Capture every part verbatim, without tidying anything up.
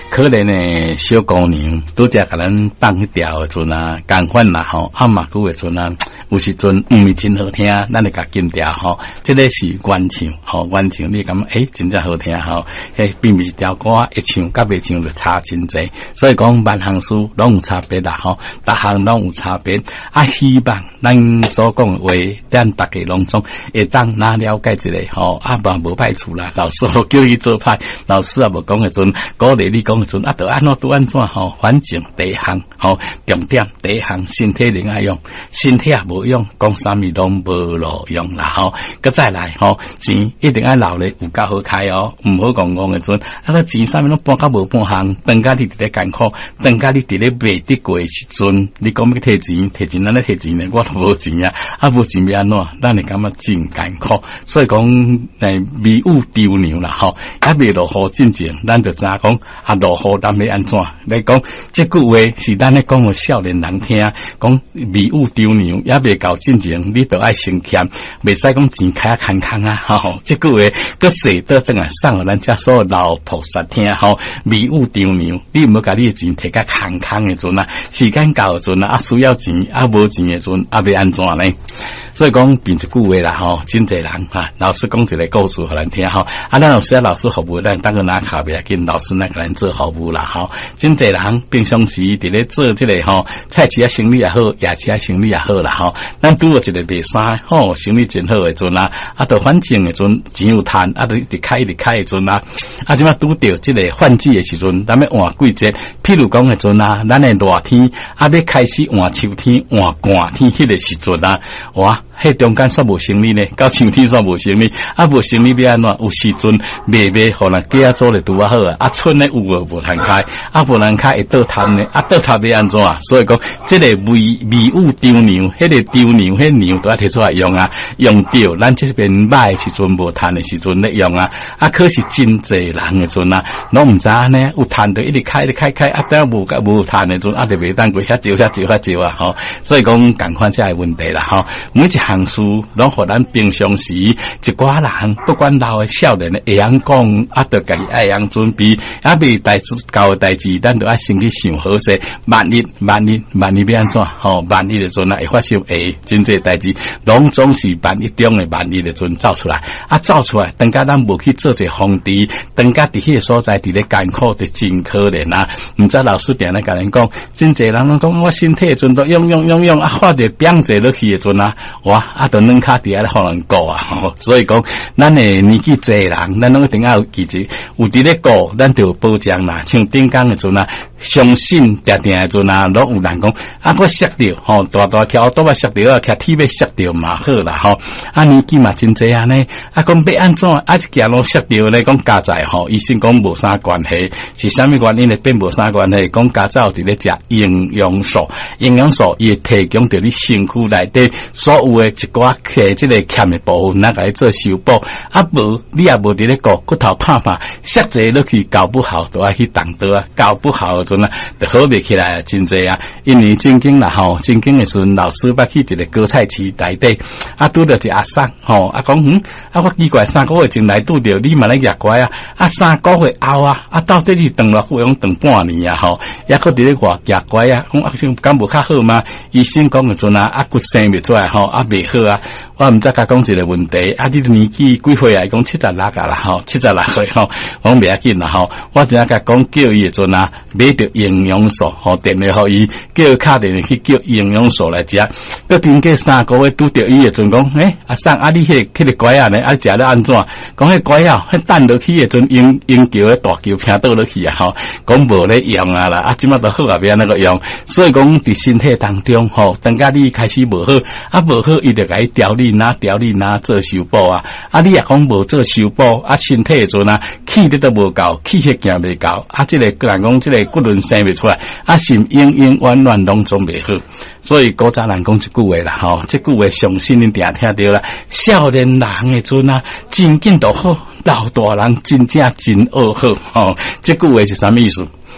可怜的小姑娘，拄则甲咱放迄条的阵啊，共款啦吼，啊嘛久的阵啊，有时阵毋是真好听，咱会甲禁掉吼。这个是原唱吼，原唱你感觉诶真正好听吼，诶并不是条歌一唱甲袂唱就差真济，所以讲万项事拢有差别啦吼，逐项拢有差别。啊，希望咱所讲的话，咱大家拢总会当拿了解一下吼，啊嘛无歹处啦，老师都叫伊做歹，老师也无讲的阵，鼓励你讲的阵，啊，都安怎都安怎吼，反正第一项吼，重点第一项身体另爱用，身体也无用，讲啥物拢无路用啦吼，佮再来吼，钱一定爱留咧有够好开哦，毋好讲讲的阵，啊，个钱啥物拢搬甲无半项，等甲你伫咧艰苦，等甲你伫咧袂得过的时阵，你讲要摕錢，摕錢咱咧摕錢咧，我都无錢啊，啊无錢要安怎？咱会感觉真艱苦，所以講誒迷雾丟娘啦吼，啊未落雨之前，咱就知影講啊落雨咱要安怎？來講這句話是咱咧講互少年人聽，講迷雾丟娘也未到之前，你都愛先欠，袂使講錢開啊空空啊吼，這句話擱寫倒轉來送互咱遮所有老菩薩聽吼，迷雾丟娘，你毋好甲你誒錢摕甲空空誒陣啊，時間到誒陣啊，啊需要錢啊無錢誒陣啊要安怎呢？所以講變一句話啦吼，真濟人哈，老師講一個故事互咱聽吼，啊咱老師啊老師服務咱當個哪卡袂要緊，老師咱個咱做服務啦吼，真濟人平常時佇咧做即個吼，菜市啊生意也好，夜市啊生意也好啦吼，咱拄着一個賣衫吼，生意真好誒陣啦，啊到反正誒陣錢有賺，啊佇佇開佇開誒陣啦，啊即馬拄着即個換季誒時陣，咱要換季節，譬如講誒陣啦，咱誒熱天啊要開始換秋天換寒天迄個時陣啦，哇！迄中間煞無生理呢，到秋天煞無生理，啊無生理要安怎？有時陣賣賣互人家做咧拄啊好啊，啊春咧有啊無通開，啊無通開會倒塌呢，啊倒塌要安怎啊？所以講，即、這個迷迷雾丟娘，迄、那個丟娘，迄娘都要摕出來用啊，用掉，咱這邊賣時陣無趁的時陣咧用啊，啊可是真濟人嘅陣啊，攏毋知呢，有趁就一直開，一直開開，啊等無無趁嘅陣，啊就袂當過遐少遐少遐少啊，吼，所以講共款這個問題啦，吼，每一項事攏互咱平常時一寡人，不管老的少年的會曉講，啊，着家己愛曉準備，啊，未代志交的代志，咱着愛先去想好勢。萬一萬一萬一要安怎？吼，萬一的陣啊會發生誒真濟代志，攏總是萬一中的萬一的陣走出來，啊，走出來，等甲咱無去做一個皇帝，等甲佇迄個所在佇咧艱苦，就真可憐啊！毋知老師定咧甲人講，真濟人攏講我身體的陣都用用用用，啊，發着變濟落去的陣啊，哇！啊，都軟卡底下咧，互人顧啊，吼！所以講，咱誒年紀濟人，咱攏一定要有記住，有佇咧顧，咱就有保障啦。像頂工誒陣啊，相信定定誒陣啊，攏有人講，啊，我摔着，吼，大大跳都要摔着啊，騎鐵要摔着嘛好啦，吼！啊，年紀嘛真濟啊呢，啊，講要安怎？啊，一行路摔着咧，講家在吼，醫生講無啥關係，是啥物原因咧？變無啥關係？講家在有佇咧食營養素，營養素伊會提供着你身軀內底所有誒一寡嘅即個欠嘅部分，咱來做修補。啊無，你也無佇咧顧骨頭拍拍，摔者落去教不好，都愛去動刀啊，教不好誒陣啊，就好袂起來啊，真濟啊。因為正經啦吼，正經誒時陣，老師捌去一個高菜市內底，啊拄着一阿嬸吼，啊講嗯，啊我奇怪三個月前來拄着你嘛咧業怪啊，啊三個月後啊，啊到底是長偌久用長半年啊吼，抑佫佇咧外業怪啊，講啊像敢無較好嘛？醫生講誒陣啊，啊骨生袂出來吼，啊袂好啊。我毋知甲講一個問題，啊你年紀幾歲啊？講七十六啊啦吼，七十六歲吼，我袂要緊啦吼。我只係甲講叫伊誒陣啊，買着營養素，吼電話互伊，叫伊敲電話去叫營養素來食。到頂過三個月拄着伊誒陣講，誒阿生啊，你迄迄個拐啊呢？啊食咧安怎？講迄拐啊，迄等落去誒陣，英英橋誒大橋傾倒落去啊吼，講無咧用啊啦，啊即馬都好啊，變那個用。所以講佇身體當中吼，等甲你開始無好，啊無好伊就甲伊調理。哪調理哪做修補啊！啊，你也講無做修補，啊，身體誒陣啊，氣力都無夠，氣血行未夠，啊，即、這個個人講，即個骨輪生未出來，啊，心永永遠遠攏總未好。所以古早人講一句話啦，吼，這句話相信你定聽到啦。少年人誒陣啊，真緊都好，老大人真正真惡好，吼、哦，這句話是啥物意思？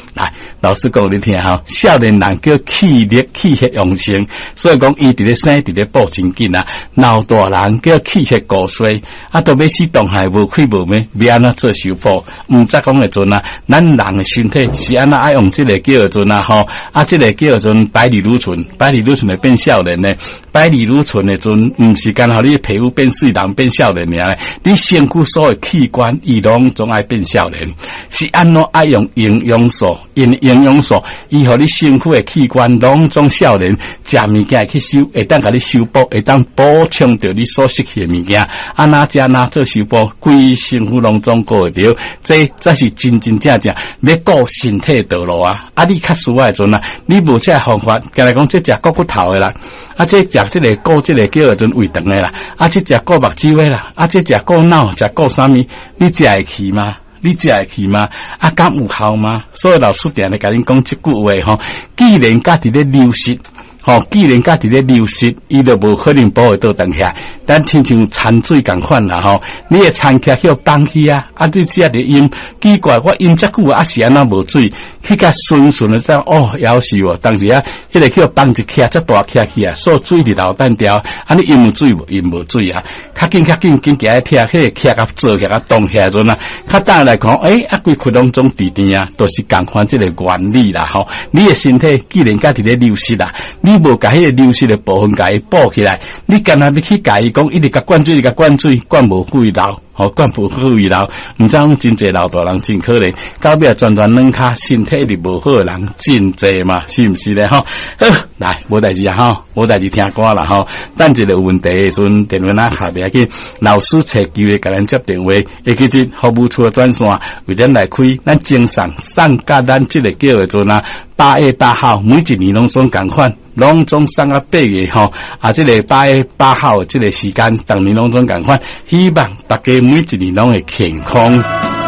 来，老师讲你听哈，少年人叫气力气血旺盛，所以讲伊伫咧生伫咧补真紧啊。老大人叫气血固衰，啊，都要死动还无气无咩，要安怎做修补？毋则讲诶阵啊，咱人诶身体是安怎爱用即个叫做阵啊吼，啊，即个叫做阵百里芦醇，百里芦醇会变少年呢。百里芦醇诶阵，毋是干好你皮肤变水人变少年尔，你身躯所有器官伊拢总爱变少年，是安怎爱用营养素，因营养素伊互你身躯诶器官拢总少年，食物件去修，会当甲你修补，会当补充着你所失去诶物件，啊哪食哪做修补，规身躯拢总顾会着，这这是真真正正要顾身体道路啊！啊，你较需要诶阵啊，你无这方法，甲来讲这食骨骨头诶啦，啊这食这个顾这个叫做阵胃肠诶啦，啊这食顾目睭诶啦，啊这食顾脑，食顾啥物？你食会去吗？你食会去吗？啊，敢有效吗？所以老师定咧甲恁讲一句话吼，既然家己咧流失。吼、哦，既然家己咧流失，伊就无可能保护到当下。咱亲像掺水共款啦吼，你诶掺起来叫放去啊，啊你只咧饮，奇怪我饮遮久啊是安那无水，去甲顺顺诶这样哦，夭寿哦，当时啊，迄个叫放一徛遮大徛去啊，所水伫流单调，啊你饮有水无？饮无水啊，较紧较紧紧行去徛，迄个徛甲做起甲动起来阵啊，较等来讲，诶、欸、啊规窟拢总伫定啊，都是共款即个原理啦吼。你诶身体既然家己咧流失啦。你无甲迄个流失的部分甲伊补起来，你干那要去甲伊讲，一直甲灌水，一直甲灌水，灌无几流，吼，灌无几流，毋知讲真侪老大人真可怜，到尾全全软骹，身体力无好的人真侪嘛，是毋是咧？吼，好，来，无代志啊，吼，无代志听歌啦，吼，等一个有问题的时阵，电话那下边去，老师找机会甲咱接电话，会记住服务处的专线，为咱来开，咱精送送甲咱即个叫的阵啊。八月八号，每一年拢总共款，拢总送到八月吼，啊，这个八月八号这个时间，逐年拢总共款，希望大家每一年拢会健康。